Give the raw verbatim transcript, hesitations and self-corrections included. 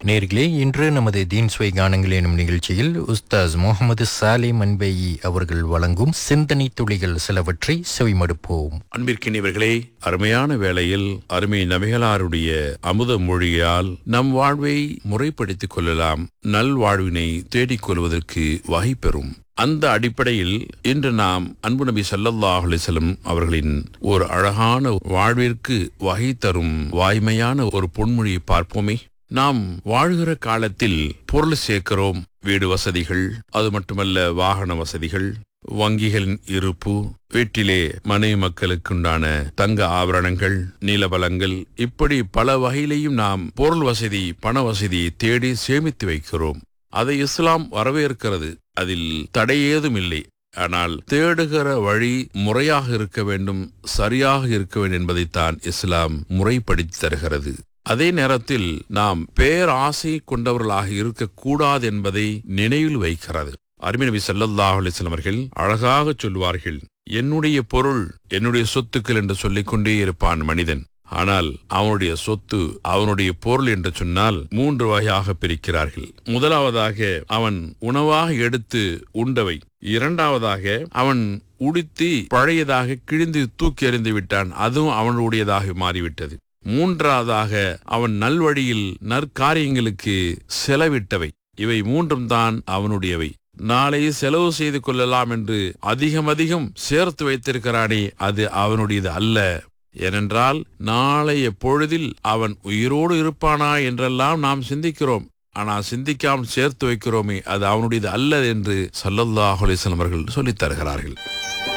நேர்களே, இன்று நமது தீன் சுவை கானங்கள் எனும் நிகழ்ச்சியில் உஸ்தாஸ் முகமது சாலே மன்பேயி அவர்கள் வழங்கும் சிந்தனை துளிகள் சிலவற்றை செவிமடுப்போம். அன்பிற்கினியவர்களே, அருமையான வேளையில் அருமை நபிகளாருடைய அமுத மொழியால் நம் வாழ்வை முறைப்படுத்திக் கொள்ளலாம், நல்வாழ்வினை தேடிக் கொள்வதற்கு வகை பெறும். அந்த அடிப்படையில் இன்று நாம் அன்பு நபி ஸல்லல்லாஹு அலைஹி வஸல்லம் அவர்களின் ஒரு அழகான வாழ்விற்கு வகை தரும் வாய்மையான ஒரு பொன்மொழியை பார்ப்போமே. நாம் வாழ்கிற காலத்தில் பொருள் சேர்க்கிறோம், வீடு வசதிகள், அது மட்டுமல்ல வாகன வசதிகள், வங்கிகளின் இருப்பு, வீட்டிலே மனைவி மக்களுக்குண்டான தங்க ஆபரணங்கள், நீலபலங்கள், இப்படி பல வகையிலையும் நாம் பொருள் வசதி, பண வசதியை தேடி சேமித்து வைக்கிறோம். அதை இஸ்லாம் வரவேற்கிறது, அதில் தடை ஏதும் இல்லை. ஆனால் தேடுகிற வழி முறையாக இருக்க வேண்டும், சரியாக இருக்க வேண்டும் என்பதைத்தான் இஸ்லாம் முறைப்படுத்தி தருகிறது. அதே நேரத்தில் நாம் பேராசை கொண்டவர்களாக இருக்கக்கூடாது என்பதை நினைவில் வைக்கிறது. அருமை நபி ஸல்லல்லாஹு அலைஹி வஸல்லம் அவர்கள் அழகாக சொல்வார்கள், என்னுடைய பொருள் என்னுடைய சொத்துக்கள் என்று சொல்லிக் கொண்டே இருப்பான் மனிதன். ஆனால் அவனுடைய சொத்து அவனுடைய பொருள் என்று சொன்னால் மூன்று வகையாக பிரிக்கிறார்கள். முதலாவதாக அவன் உணவாக எடுத்து உண்டவை, இரண்டாவதாக அவன் உடுத்தி பழையதாக கிழிந்து தூக்கி எறிந்து விட்டான், அதுவும் அவனுடையதாக மாறிவிட்டது. மூன்றாவதாக அவன் நல்வழியில் நற்காரியங்களுக்கு செலவிட்டவை, இவை மூன்றும் தான் அவனுடையவை. நாளை செலவு செய்து கொள்ளலாம் என்று அதிகம் அதிகம் சேர்த்து வைத்திருக்கிறானே, அது அவனுடையது அல்ல. ஏனென்றால் நாளைய பொழுதில் அவன் உயிரோடு இருப்பானா என்றெல்லாம் நாம் சிந்திக்கிறோம். ஆனால் சிந்திக்காமல் சேர்த்து வைக்கிறோமே, அது அவனுடையது அல்ல என்று ஸல்லல்லாஹு அலைஹி வஸல்லம் அவர்கள் சொல்லித் தருகிறார்கள்.